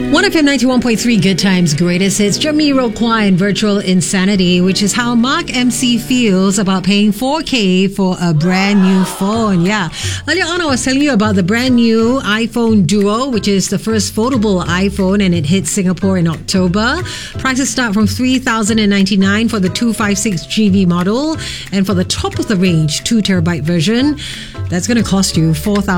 1FM 91.3 Good Times Greatest Hits, Jamiroquai and Virtual Insanity, which is how Mark MC feels about paying $4K for a brand new phone. Yeah. Earlier on, I was telling you about the brand new iPhone Duo, which is the first foldable iPhone, and it hit Singapore in October. Prices start from $3,099 for the 256GB model, and for the top of the range 2TB version, that's going to cost you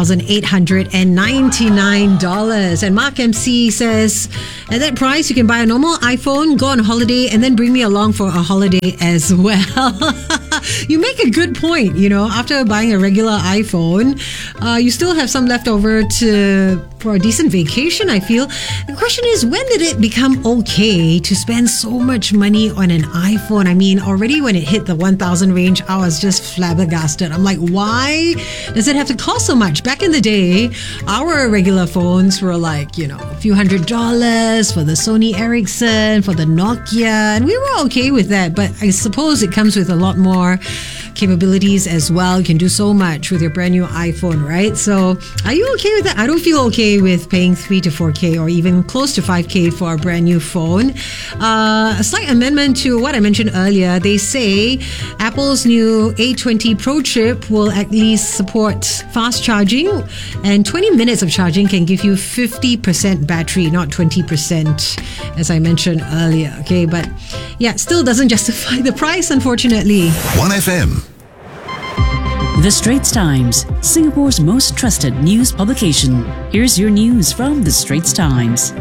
$4,899. And Mark MC says, at that price, you can buy a normal iPhone, go on holiday, and then bring me along for a holiday as well. You make a good point. After buying a regular iPhone, you still have some left over for a decent vacation, I feel. The question is, when did it become okay to spend so much money on an iPhone? I mean, already when it hit the 1,000 range, I was just flabbergasted. I'm like, why does it have to cost so much? Back in the day, our regular phones were like, a few $100s for the Sony Ericsson, for the Nokia, and we were okay with that. But I suppose it comes with a lot more capabilities as well. You can do so much with your brand new iPhone, right? So are you okay with that? I don't feel okay with paying 3 to 4K or even close to 5K for a brand new phone. A slight amendment to what I mentioned earlier. They say Apple's new A20 Pro chip will at least support fast charging, and 20 minutes of charging can give you 50% battery, not 20%, as I mentioned earlier. Okay, but yeah, still doesn't justify the price, unfortunately. 1FM. The Straits Times, Singapore's most trusted news publication. Here's your news from The Straits Times.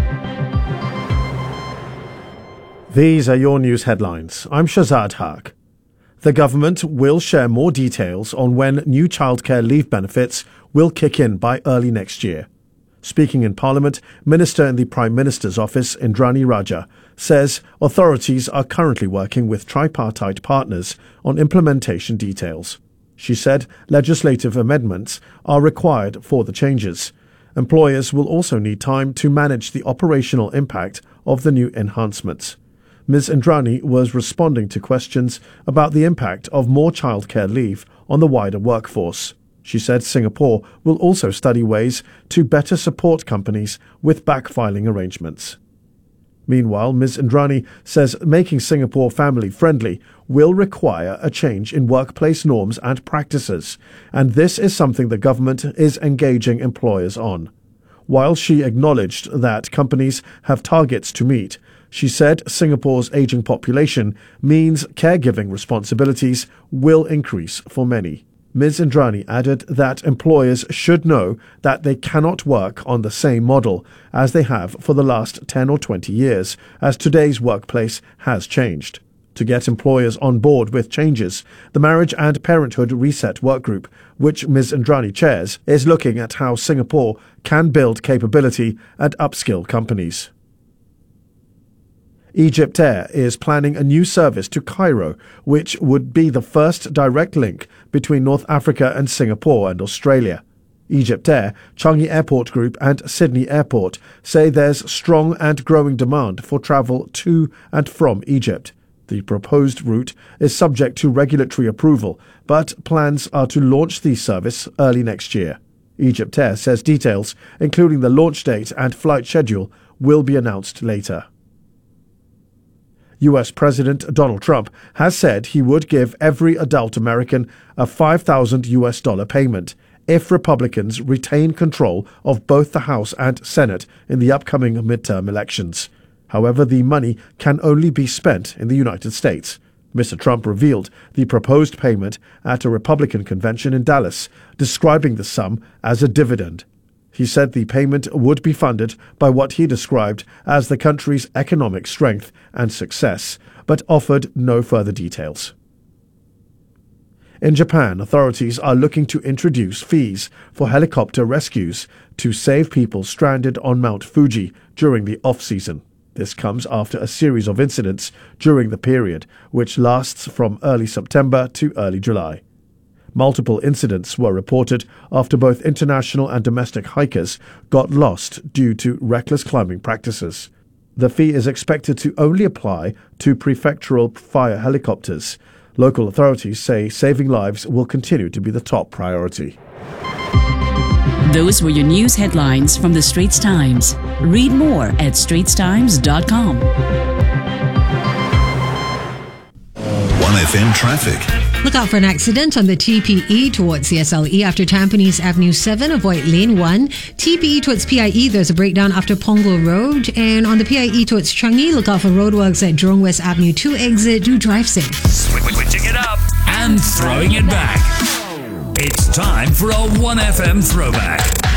These are your news headlines. I'm Shazad Haq. The government will share more details on when new childcare leave benefits will kick in by early next year. Speaking in Parliament, Minister in the Prime Minister's office, Indrani Raja, says authorities are currently working with tripartite partners on implementation details. She said legislative amendments are required for the changes. Employers will also need time to manage the operational impact of the new enhancements. Ms. Indrani was responding to questions about the impact of more childcare leave on the wider workforce. She said Singapore will also study ways to better support companies with backfiling arrangements. Meanwhile, Ms. Indrani says making Singapore family-friendly will require a change in workplace norms and practices, and this is something the government is engaging employers on. While she acknowledged that companies have targets to meet, she said Singapore's aging population means caregiving responsibilities will increase for many. Ms. Indrani added that employers should know that they cannot work on the same model as they have for the last 10 or 20 years, as today's workplace has changed. To get employers on board with changes, the Marriage and Parenthood Reset Workgroup, which Ms. Indrani chairs, is looking at how Singapore can build capability and upskill companies. EgyptAir is planning a new service to Cairo, which would be the first direct link between North Africa and Singapore and Australia. EgyptAir, Changi Airport Group and Sydney Airport say there's strong and growing demand for travel to and from Egypt. The proposed route is subject to regulatory approval, but plans are to launch the service early next year. EgyptAir says details, including the launch date and flight schedule, will be announced later. US President Donald Trump has said he would give every adult American a $5,000 payment if Republicans retain control of both the House and Senate in the upcoming midterm elections. However, the money can only be spent in the United States. Mr. Trump revealed the proposed payment at a Republican convention in Dallas, describing the sum as a dividend. He said the payment would be funded by what he described as the country's economic strength and success, but offered no further details. In Japan, authorities are looking to introduce fees for helicopter rescues to save people stranded on Mount Fuji during the off-season. This comes after a series of incidents during the period, which lasts from early September to early July. Multiple incidents were reported after both international and domestic hikers got lost due to reckless climbing practices. The fee is expected to only apply to prefectural fire helicopters. Local authorities say saving lives will continue to be the top priority. Those were your news headlines from the Straits Times. Read more at straitstimes.com. 1FM traffic. Look out for an accident on the TPE towards CSLE after Tampines Avenue 7. Avoid lane 1. TPE towards PIE, there's a breakdown after Punggol Road. And on the PIE towards Changi, look out for roadworks at Jurong West Avenue 2 exit. Do drive safe. Switching it up and throwing it back. It's time for a 1FM throwback.